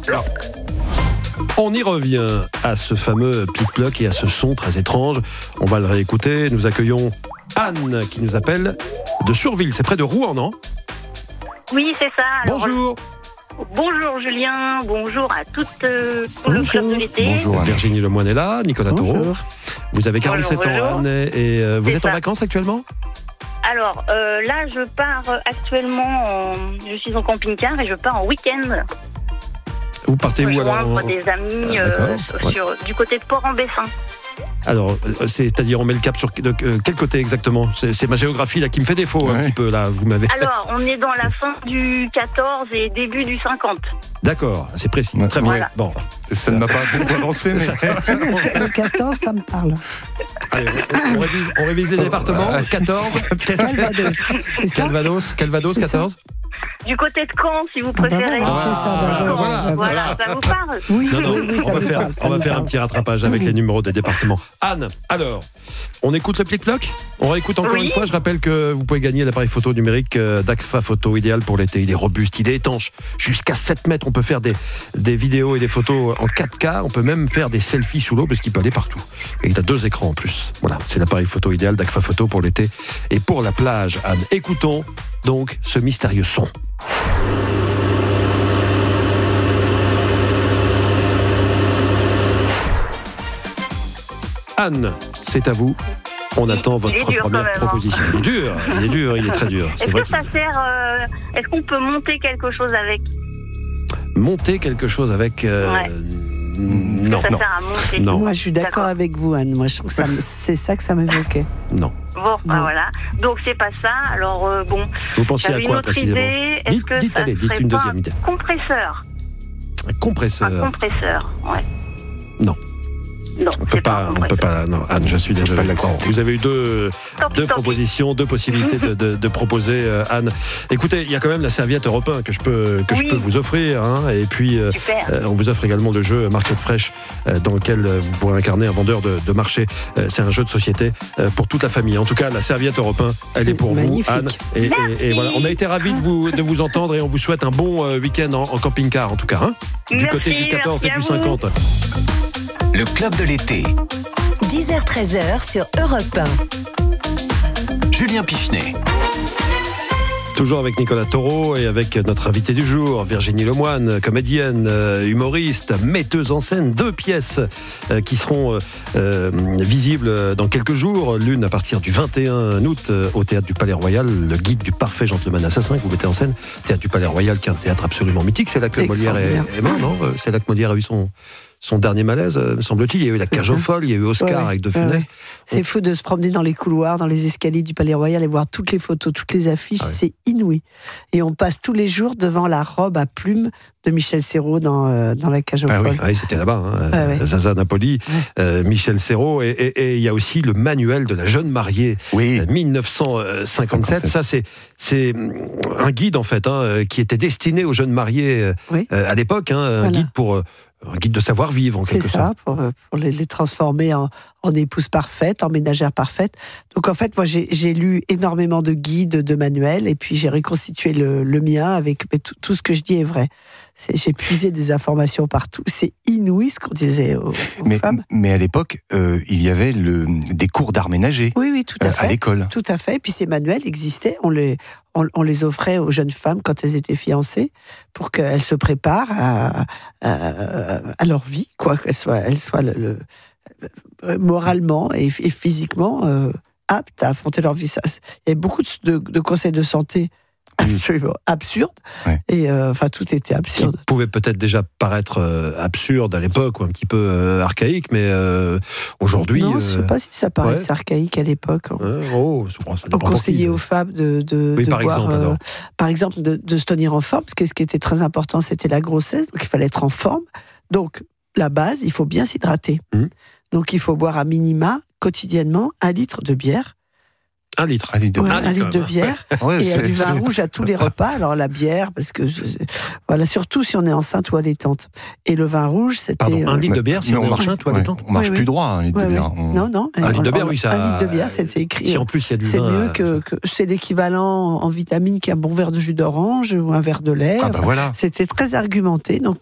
Alors, on y revient à ce fameux plic-ploc et à ce son très étrange. On va le réécouter. Nous accueillons Anne qui nous appelle de Surville. C'est près de Rouen, non ? Oui, c'est ça. Alors, Bonjour. Bonjour Julien, bonjour à tout le club de l'été. Bonjour. Virginie Lemoine est là, Nicolas Taureau. Bonjour. Vous avez 47 Bonjour. ans, Anne, et vous C'est êtes en ça. vacances actuellement ? Alors là, je pars actuellement, je suis en camping-car et je pars en week-end. Vous partez où alors ? Rejoindre des amis D'accord, du côté de Port-en-Bessin. Alors, c'est-à-dire on met le cap sur quel côté exactement ? C'est ma géographie là qui me fait défaut un petit peu là. Vous m'avez. Alors, on est dans la fin du 14 et début du 50. D'accord, c'est précis. Ouais. Très bien. Voilà. Bon, Ça ne m'a pas beaucoup avancé, mais... Le 14, ça me parle. allez, on révise les départements. 14, Calvados, c'est ça? Calvados, C'est ça. 14. Du côté de Caen, si vous préférez. voilà, c'est ça, Caen, voilà. voilà, ça vous parle. Oui, Non, non, oui, on ça va me faire, parle. ça on va me faire un parle. petit rattrapage avec les numéros des départements. Anne, alors, on écoute le plic-ploc ? On réécoute encore Oui. une fois. Je rappelle que vous pouvez gagner l'appareil photo numérique d'Agfa Photo, idéal pour l'été. Il est robuste, il est étanche. Jusqu'à 7 mètres, on peut faire des vidéos et des photos en 4K. On peut même faire des selfies sous l'eau parce qu'il peut aller partout. Et il a 2 écrans en plus. Voilà, c'est l'appareil photo idéal d'Agfa Photo pour l'été et pour la plage. Anne, écoutons donc ce mystérieux son. Anne, c'est à vous. On attend votre il est dur première quand même, hein. proposition. Il est très dur. C'est Est-ce vrai que ça sert est-ce qu'on peut monter quelque chose avec? monter quelque chose avec. Ouais. Non, Ça non, sert à monter. non. Moi, je suis d'accord D'accord. avec vous, Anne. Moi, je trouve que c'est ça que ça m'évoquait. non. Bon, Non. voilà. Donc c'est pas ça. Alors bon. Vous pensiez à J'avais une quoi autre précisément? idée. Est-ce que Dites, ça allez, dites serait une pas deuxième idée. un compresseur? Un compresseur. Un compresseur, ouais. Non. Non, On peut c'est pas un pas, on peut compresseur. pas. Non, Anne, je suis désolé. pas l'accepter. Vous avez eu deux Tant pis. propositions, 2 possibilités de proposer, Anne. Écoutez, il y a quand même la serviette Europe 1 que je peux Oui. vous offrir, hein, et puis Super. on vous offre également le jeu Market Fresh, dans lequel vous pourrez incarner un vendeur de marché. C'est un jeu de société pour toute la famille. En tout cas, la serviette Europe 1, elle est pour Magnifique. vous, Anne. Et voilà, on a été ravis de vous entendre et on vous souhaite un bon week-end en camping-car, en tout cas, hein, du Merci, côté du 14 et merci du à vous. 50. Le club de l'été. 10h-13h sur Europe 1. Julien Pichenet. Toujours avec Nicolas Taureau et avec notre invité du jour, Virginie Lemoine, comédienne, humoriste, metteuse en scène. 2 pièces qui seront visibles dans quelques jours. L'une à partir du 21 août au Théâtre du Palais Royal, le guide du parfait gentleman assassin que vous mettez en scène. Théâtre du Palais Royal qui est un théâtre absolument mythique. C'est là que Molière est mort, non ? C'est là que Molière a eu son dernier malaise, me semble-t-il. Il y a eu La Cage aux folles, il y a eu Oscar Ouais, avec De ouais, Funès. ouais. C'est fou de se promener dans les couloirs, dans les escaliers du Palais Royal et voir toutes les photos, toutes les affiches. Ah ouais. C'est inouï. Et on passe tous les jours devant la robe à plumes de Michel Serrault dans La Cage aux Ah oui. folles. Ah oui, c'était là-bas, hein. Ouais. Zaza Napoli, Michel Serrault, et il y a aussi le manuel de la jeune mariée, Oui. 1957. Ça, c'est un guide en fait, hein, qui était destiné aux jeunes mariés Oui. à l'époque, hein, un Voilà. guide un guide de savoir-vivre en C'est quelque sorte. ça, pour les transformer en épouse parfaite, en ménagère parfaite. Donc en fait, moi j'ai lu énormément de guides, de manuels, et puis j'ai reconstitué le mien avec tout ce que je dis est vrai. J'ai puisé des informations partout. C'est inouï ce qu'on disait aux femmes. Mais à l'époque, il y avait des cours d'art ménager Oui, tout à fait. à l'école. Tout à fait. Et puis ces manuels existaient. On les offrait aux jeunes femmes quand elles étaient fiancées pour qu'elles se préparent à leur vie, quoi, qu'elles soient moralement et physiquement aptes à affronter leur vie. Il y avait beaucoup de conseils de santé absolument absurdes. Ouais. Et enfin, tout était Qui absurde. pouvait peut-être déjà paraître absurde à l'époque ou un petit peu archaïque, mais aujourd'hui. Non, je ne sais pas si ça paraissait ouais. archaïque à l'époque. Ça On dépend pour conseillait qui. aux femmes de Oui, par boire, exemple, alors. par exemple, de se tenir en forme, parce que ce qui était très important, c'était la grossesse, donc il fallait être en forme. Donc, la base, il faut bien s'hydrater. Donc, il faut boire à minima, quotidiennement, 1 litre de bière. 1 litre. Ah, dites donc. Ouais, Ah, 1 litre de quand même. bière. Ouais, Et c'est- du vin c'est- rouge à tous les repas. Alors, la bière, parce que, voilà, surtout si on est enceinte ou allaitante. Et le vin rouge, c'était... Pardon, 1 litre de bière si Mais on est marche- enceinte ou ouais, allaitante. on marche Oui, plus oui. droit, un litre de bière. Non. Un litre de bière, oui, ça. 1 litre de bière, c'était écrit. Si en plus il y a du C'est vin. mieux que c'est l'équivalent en vitamines qu'un bon verre de jus d'orange ou un verre de lait. Ah bah voilà. C'était très argumenté. Donc